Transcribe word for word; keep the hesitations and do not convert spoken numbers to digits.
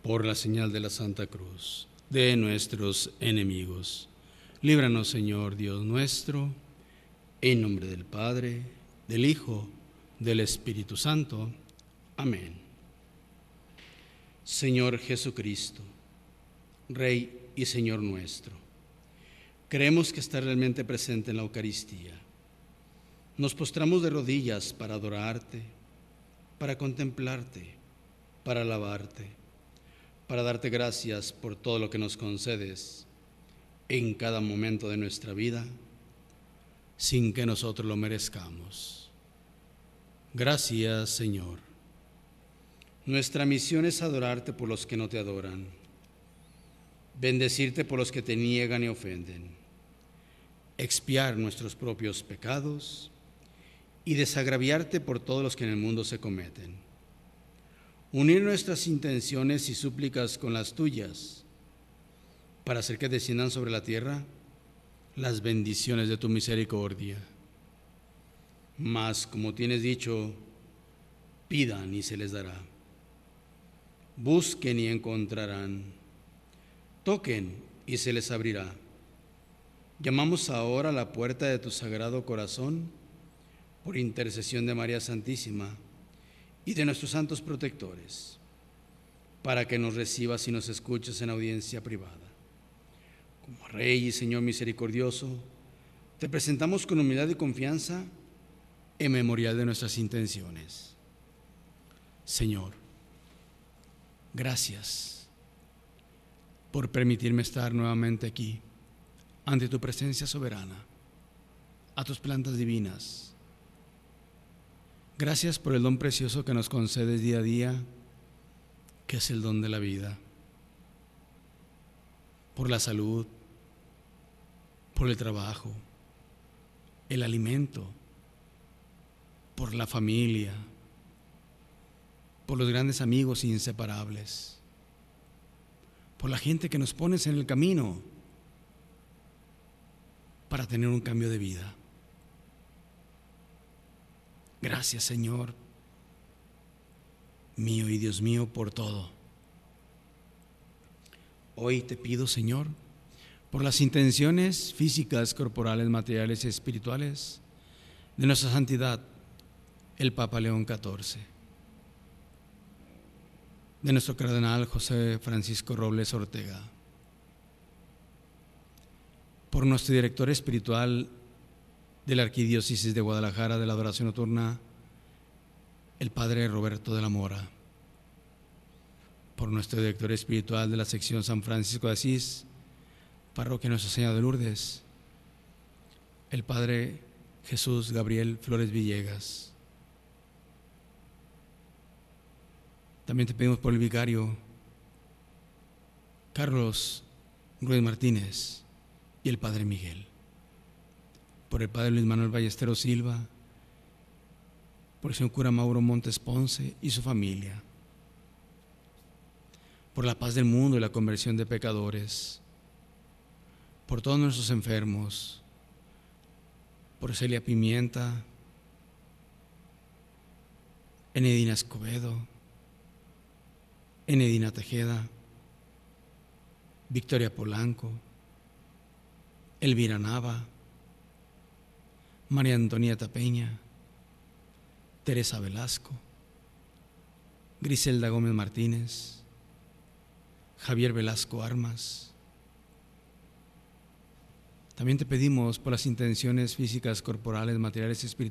por la señal de la Santa Cruz, de nuestros enemigos. Líbranos, Señor Dios nuestro, en nombre del Padre, del Hijo, del Espíritu Santo. Amén. Señor Jesucristo, Rey y Señor nuestro, creemos que está realmente presente en la Eucaristía. Nos postramos de rodillas para adorarte, para contemplarte, para alabarte, para darte gracias por todo lo que nos concedes en cada momento de nuestra vida, sin que nosotros lo merezcamos. Gracias, Señor. Nuestra misión es adorarte por los que no te adoran, bendecirte por los que te niegan y ofenden, expiar nuestros propios pecados y desagraviarte por todos los que en el mundo se cometen. Unir nuestras intenciones y súplicas con las tuyas, para hacer que desciendan sobre la tierra las bendiciones de tu misericordia. Mas, como tienes dicho, pidan y se les dará. Busquen y encontrarán. Toquen y se les abrirá. Llamamos ahora a la puerta de tu sagrado corazón, por intercesión de María Santísima y de nuestros santos protectores, para que nos recibas y nos escuches en audiencia privada. Como Rey y Señor misericordioso, te presentamos con humildad y confianza en memorial de nuestras intenciones. Señor, gracias por permitirme estar nuevamente aquí, ante tu presencia soberana, a tus plantas divinas. Gracias por el don precioso que nos concedes día a día, que es el don de la vida, por la salud, por el trabajo, el alimento, por la familia, por los grandes amigos inseparables, por la gente que nos pones en el camino para tener un cambio de vida. Gracias, Señor, mío y Dios mío, por todo. Hoy te pido, Señor, por las intenciones físicas, corporales, materiales y espirituales de nuestra santidad, el Papa León catorce, de nuestro cardenal José Francisco Robles Ortega, por nuestro director espiritual de la Arquidiócesis de Guadalajara de la Adoración Nocturna, el Padre Roberto de la Mora, por nuestro director espiritual de la sección San Francisco de Asís, Parroquia Nuestra Señora de Lourdes, el Padre Jesús Gabriel Flores Villegas. También te pedimos por el vicario Carlos Ruiz Martínez y el Padre Miguel, por el Padre Luis Manuel Ballesteros Silva, por el señor cura Mauro Montes Ponce y su familia, por la paz del mundo y la conversión de pecadores, por todos nuestros enfermos, por Celia Pimienta, Enedina Escobedo, Enedina Tejeda, Victoria Polanco, Elvira Nava, María Antonieta Peña, Teresa Velasco, Griselda Gómez Martínez, Javier Velasco Armas. También te pedimos por las intenciones físicas, corporales, materiales y espirituales